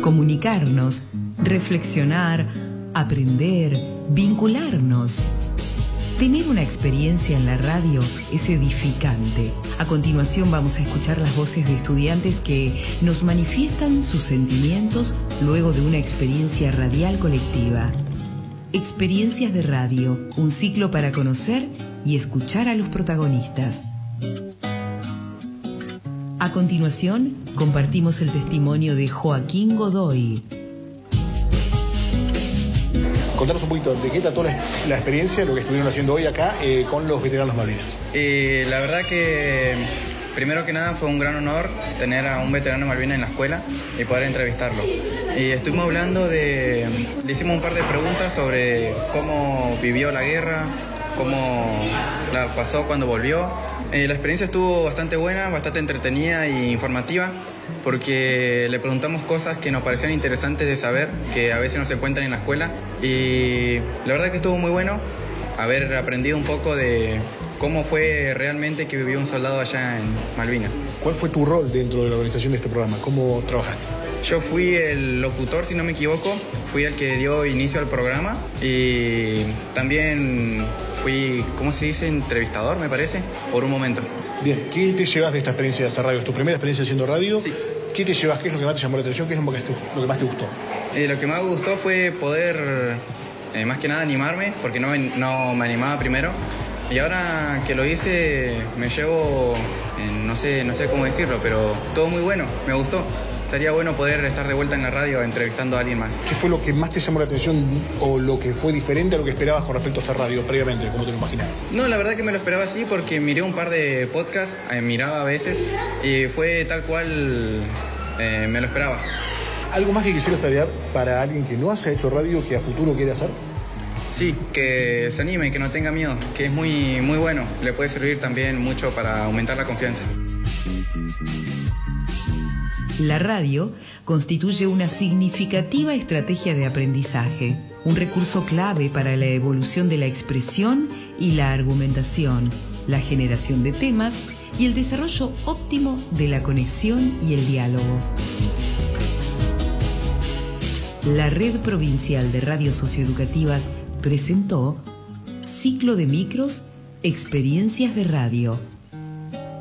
comunicarnos, reflexionar, aprender, vincularnos. Tener una experiencia en la radio es edificante. A continuación vamos a escuchar las voces de estudiantes que nos manifiestan sus sentimientos luego de una experiencia radial colectiva. Experiencias de radio, un ciclo para conocer y escuchar a los protagonistas. A continuación, compartimos el testimonio de Joaquín Godoy. Contanos un poquito de qué trató la experiencia, lo que estuvieron haciendo hoy acá con los veteranos Malvinas. La verdad que, primero que nada, fue un gran honor tener a un veterano Malvinas en la escuela y poder entrevistarlo. Y estuvimos hablando le hicimos un par de preguntas sobre cómo vivió la guerra, cómo la pasó cuando volvió. La experiencia estuvo bastante buena, bastante entretenida e informativa, porque le preguntamos cosas que nos parecían interesantes de saber, que a veces no se cuentan en la escuela. Y la verdad que estuvo muy bueno haber aprendido un poco de cómo fue realmente que vivió un soldado allá en Malvinas. ¿Cuál fue tu rol dentro de la organización de este programa? ¿Cómo trabajaste? Yo fui el locutor, si no me equivoco, fui el que dio inicio al programa y también fui, ¿cómo se dice? Entrevistador, me parece, por un momento. Bien, ¿qué te llevas de esta experiencia de hacer radio? ¿Es tu primera experiencia haciendo radio? Sí. ¿Qué te llevas? ¿Qué es lo que más te llamó la atención? ¿Qué es lo que más te gustó? Lo que más me gustó fue poder, más que nada, animarme, porque no me animaba primero. Y ahora que lo hice, me llevo, no sé cómo decirlo, pero todo muy bueno, me gustó. Estaría bueno poder estar de vuelta en la radio entrevistando a alguien más. ¿Qué fue lo que más te llamó la atención o lo que fue diferente a lo que esperabas con respecto a hacer radio previamente, como te lo imaginabas? No, la verdad que me lo esperaba así porque miré un par de podcasts, miraba a veces y fue tal cual me lo esperaba. ¿Algo más que quisieras agregar para alguien que no haya hecho radio, que a futuro quiere hacer? Sí, que se anime, que no tenga miedo, que es muy, muy bueno. Le puede servir también mucho para aumentar la confianza. La radio constituye una significativa estrategia de aprendizaje, un recurso clave para la evolución de la expresión y la argumentación, la generación de temas y el desarrollo óptimo de la conexión y el diálogo. La Red Provincial de Radios Socioeducativas presentó Ciclo de Micros, Experiencias de Radio.